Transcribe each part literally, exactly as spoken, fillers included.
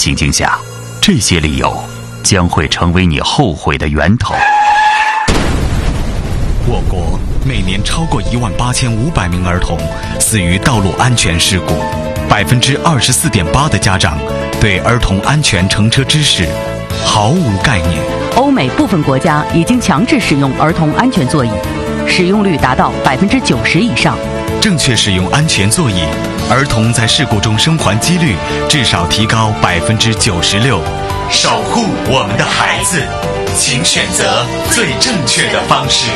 情境下，这些理由将会成为你后悔的源头。 我国每年超过一万八千五百名儿童死于道路安全事故，百分之二十四点八的家长对儿童安全乘车知识毫无概念。 欧美部分国家已经强制使用儿童安全座椅，使用率达到百分之九十以上。 正确使用安全座椅，儿童在事故中生还几率至少提高百分之九十六。守护我们的孩子，请选择最正确的方式。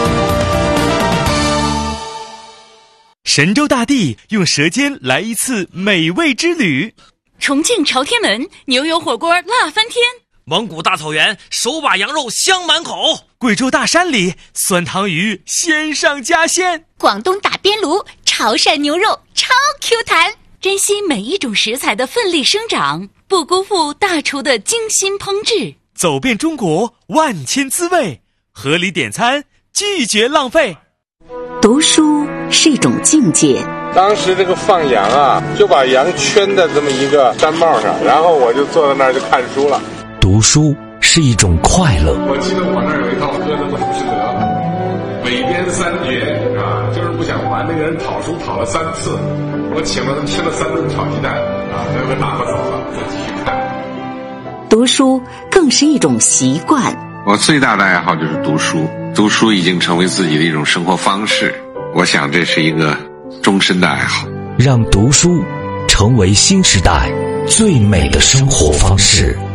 神州大地用舌尖来一次美味之旅。 重庆朝天门牛油火锅辣翻天， 蒙古大草原手把羊肉香满口， 贵州大山里酸汤鱼鲜上加鲜， 广东打边炉潮汕牛肉超 Q 弹。珍惜每一种食材的奋力生长，不辜负大厨的精心烹制。 走遍中国万千滋味，合理点餐，拒绝浪费。 读书是一种境界。 当时这个放羊啊，就把羊圈在这么一个山帽上，然后我就坐在那儿就看书了。 读书是一种快乐。 我记得我那儿有一套歌的不是得北边三绝啊，就是不想还那个人讨书讨了三次，我请了他吃了三顿炒鸡蛋啊，最后打发走了，我继续看。 读书更是一种习惯。 我最大的爱好就是读书，读书已经成为自己的一种生活方式，我想这是一个终身的爱好。 让读书成为新时代最美的生活方式。